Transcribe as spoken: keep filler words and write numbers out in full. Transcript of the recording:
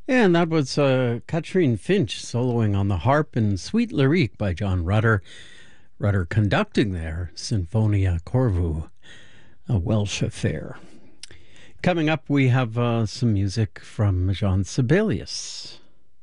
And that was uh, Katrine Finch soloing on the harp and Sweet Lyrique by John Rutter. Rutter conducting there, Sinfonia Corvu, a Welsh affair. Coming up, we have uh, some music from Jean Sibelius.